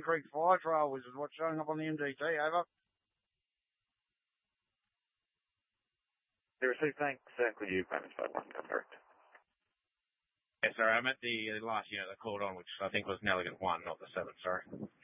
Spring Creek Fire Trail, which is what's showing up on the MDT, over. They received thanks. Could you manage 51, come direct? Yeah, sorry, I'm at the last unit that called on, which I think was Nelligan 1, not the 7, sorry.